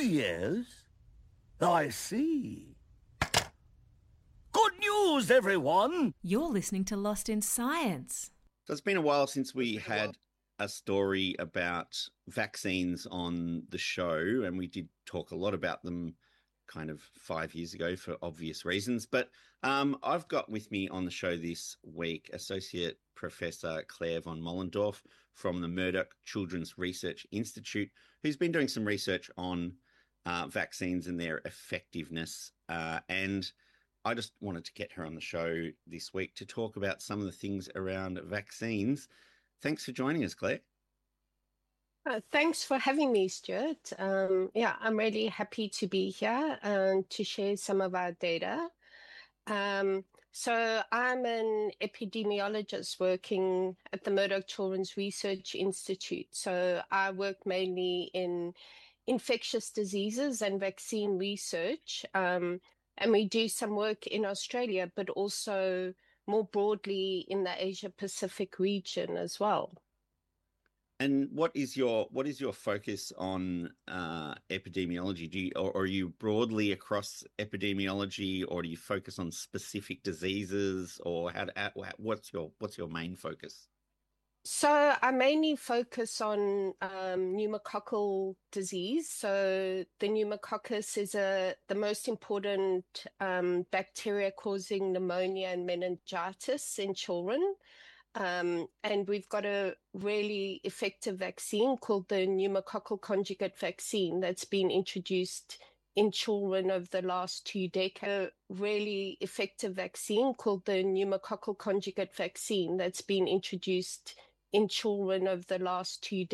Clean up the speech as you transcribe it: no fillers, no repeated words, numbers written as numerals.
Yes, I see. Good news, everyone! You're listening to Lost in Science. So it's been a while since we had a story about vaccines on the show, and we did talk a lot about them kind of 5 years ago for obvious reasons. But I've got with me on the show this week Associate Professor Claire von Mollendorf from the Murdoch Children's Research Institute, who's been doing some research on vaccines and their effectiveness. And I just wanted to get her on the show this week to talk about some of the things around vaccines. Thanks for joining us, Claire. Thanks for having me, Stuart. I'm really happy to be here and to share some of our data. So I'm an epidemiologist working at the Murdoch Children's Research Institute. So I work mainly in infectious diseases and vaccine research. And we do some work in Australia, but also more broadly in the Asia Pacific region as well. And what is your focus on epidemiology? Or are you broadly across epidemiology, or do you focus on specific diseases, or what's your main focus? So I mainly focus on pneumococcal disease. So the pneumococcus is the most important bacteria causing pneumonia and meningitis in children. And we've got a really effective vaccine called the pneumococcal conjugate vaccine that's been introduced in children over the last 2 decades. A really effective vaccine called the pneumococcal conjugate vaccine that's been introduced in children over the last 2 decades.